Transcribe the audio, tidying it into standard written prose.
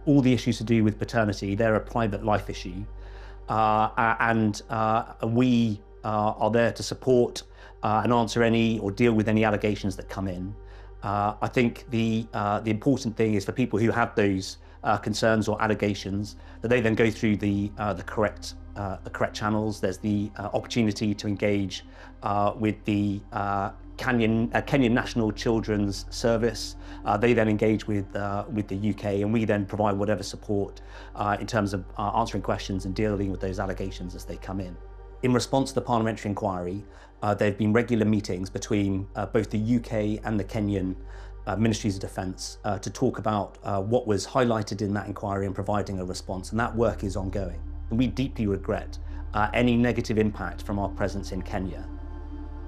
all the issues to do with paternity, they're a private life issue. And we are there to support and answer any or deal with any allegations that come in. I think the important thing is for people who have those concerns or allegations that they then go through the correct channels. There's the opportunity to engage with the Kenyan National Children's Service. They then engage with the UK, and we then provide whatever support in terms of answering questions and dealing with those allegations as they come in. In response to the parliamentary inquiry, there have been regular meetings between both the UK and the Kenyan Ministries of Defence to talk about what was highlighted in that inquiry and providing a response, and that work is ongoing. And we deeply regret any negative impact from our presence in Kenya.